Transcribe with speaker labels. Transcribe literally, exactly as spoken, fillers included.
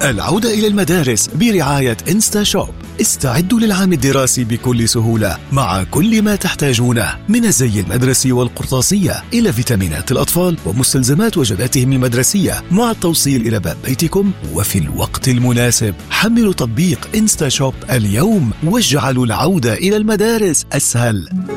Speaker 1: العودة إلى المدارس برعاية إنستا شوب. استعدوا للعام الدراسي بكل سهولة مع كل ما تحتاجونه من الزي المدرسي والقرطاسية إلى فيتامينات الأطفال ومستلزمات وجباتهم المدرسية مع التوصيل إلى باب بيتكم وفي الوقت المناسب. حملوا تطبيق إنستا شوب اليوم واجعلوا العودة إلى المدارس أسهل.